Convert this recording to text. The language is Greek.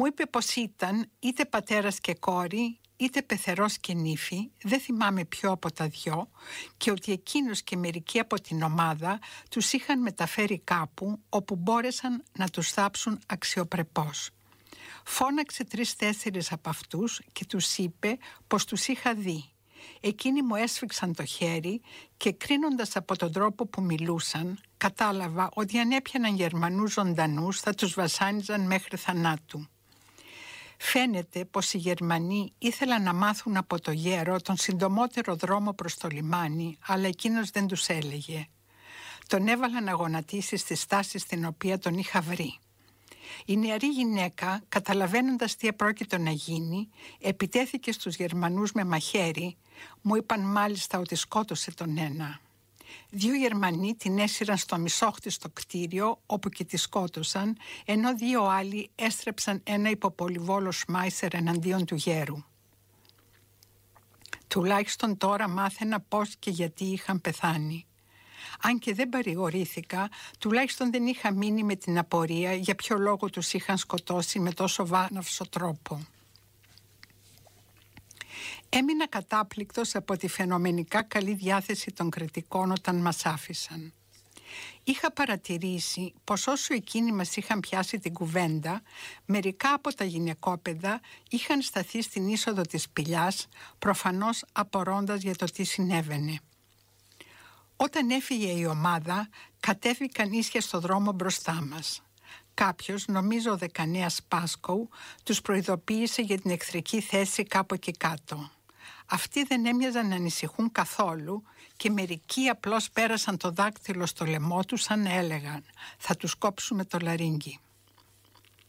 Μου είπε πως ήταν είτε πατέρας και κόρη, είτε πεθερός και νύφη, δεν θυμάμαι ποιο από τα δυο, και ότι εκείνος και μερικοί από την ομάδα τους είχαν μεταφέρει κάπου όπου μπόρεσαν να τους θάψουν αξιοπρεπώς. Φώναξε 3-4 από αυτούς και τους είπε πως τους είχα δει. Εκείνοι μου έσφιξαν το χέρι και κρίνοντας από τον τρόπο που μιλούσαν, κατάλαβα ότι αν έπιαναν Γερμανούς ζωντανούς θα τους βασάνιζαν μέχρι θανάτου. Φαίνεται πως οι Γερμανοί ήθελαν να μάθουν από το γέρο τον συντομότερο δρόμο προς το λιμάνι, αλλά εκείνος δεν τους έλεγε. Τον έβαλαν να γονατίσει στη στάση στην οποία τον είχα βρει. Η νεαρή γυναίκα, καταλαβαίνοντας τι επρόκειτο να γίνει, επιτέθηκε στους Γερμανούς με μαχαίρι. Μου είπαν μάλιστα ότι σκότωσε τον ένα. 2 Γερμανοί την έσυραν στο μισόχτιστο κτίριο όπου και τη σκότωσαν, ενώ 2 άλλοι έστρεψαν ένα υποπολιβόλο Σμάισερ εναντίον του γέρου. Τουλάχιστον τώρα μάθαινα πώς και γιατί είχαν πεθάνει. Αν και δεν παρηγορήθηκα, τουλάχιστον δεν είχα μείνει με την απορία για ποιο λόγο τους είχαν σκοτώσει με τόσο βάναυσο τρόπο. Έμεινα κατάπληκτος από τη φαινομενικά καλή διάθεση των κριτικών όταν μας άφησαν. Είχα παρατηρήσει πως όσο εκείνοι μας είχαν πιάσει την κουβέντα, μερικά από τα γυναικόπαιδα είχαν σταθεί στην είσοδο της σπηλιάς, προφανώς απορώντας για το τι συνέβαινε. Όταν έφυγε η ομάδα, κατέβηκαν ίσια στο δρόμο μπροστά μας. Κάποιος, νομίζω ο δεκανέας Πάσκοου, τους προειδοποίησε για την εχθρική θέση κάπου εκεί κάτω. Αυτοί δεν έμοιαζαν να ανησυχούν καθόλου και μερικοί απλώς πέρασαν το δάκτυλο στο λαιμό τους σαν να έλεγαν «θα τους κόψουμε το λαρύγγι».